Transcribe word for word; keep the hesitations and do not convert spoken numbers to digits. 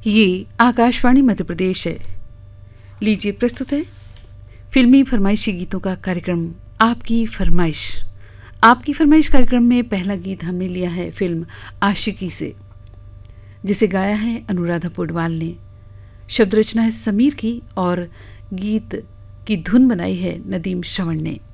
ये आकाशवाणी मध्य प्रदेश है। लीजिए प्रस्तुत है फिल्मी फरमाइशी गीतों का कार्यक्रम आपकी फरमाइश। आपकी फरमाइश कार्यक्रम में पहला गीत हमने लिया है फिल्म आशिकी से, जिसे गाया है अनुराधा पौडवाल ने। शब्द रचना है समीर की और गीत की धुन बनाई है नदीम श्रवण ने।